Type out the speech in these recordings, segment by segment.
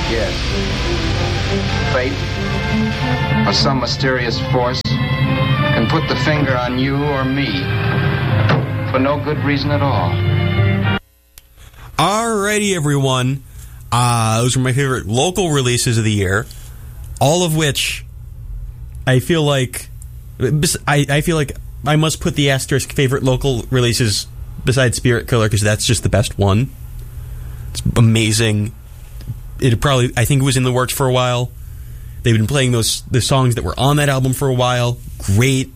Yes. Fate, or some mysterious force, can put the finger on you or me for no good reason at all. Alrighty, everyone. Those are my favorite local releases of the year, all of which I feel like I must put the asterisk favorite local releases besides Spirit Killer because that's just the best one. It's amazing. I think it was in the works for a while. They've been playing the songs that were on that album for a while. Great.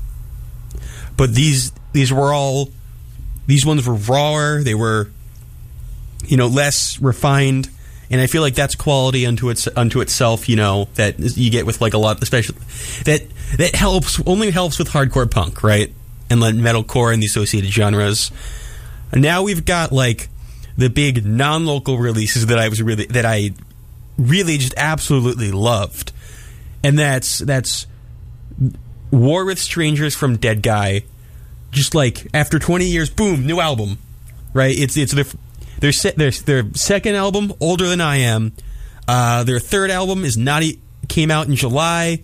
But these ones were rawer. They were, less refined, and I feel like that's quality unto itself. That you get with like a lot, especially that only helps with hardcore punk, right? And like metalcore and the associated genres. And now we've got like the big non-local releases that I really just absolutely loved, and that's War with Strangers from Dead Guy. Just like after 20 years, boom, new album, right? It's their second album, Older Than I Am. Their third album came out in July.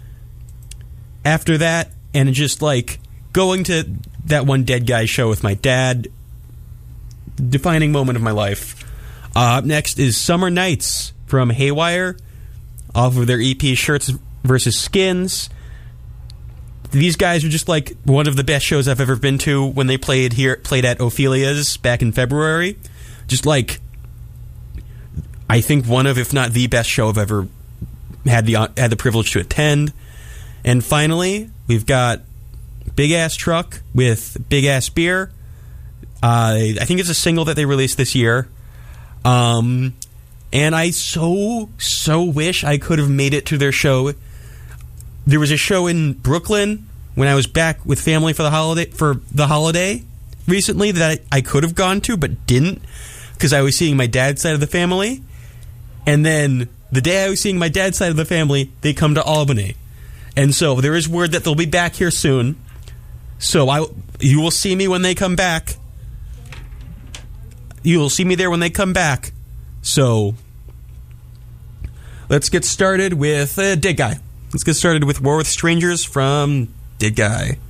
After that, and just like going to that one Dead Guy show with my dad, defining moment of my life. Up next is Summer Nights from Haywire, off of their EP Shirts vs. Skins. These guys are just like one of the best shows I've ever been to when they played at Ophelia's back in February. Just like, I think one of, if not the best show I've ever had the privilege to attend. And finally, we've got Big Ass Truck with Big Ass Beer. I think it's a single that they released this year. And I so wish I could have made it to their show. There was a show in Brooklyn when I was back with family for the holiday recently that I could have gone to but didn't because I was seeing my dad's side of the family. And then the day I was seeing my dad's side of the family, they come to Albany. And so there is word that they'll be back here soon. So you will see me when they come back. You will see me there when they come back. So let's get started with Dead Guy. Let's get started with War with Strangers from Dead Guy.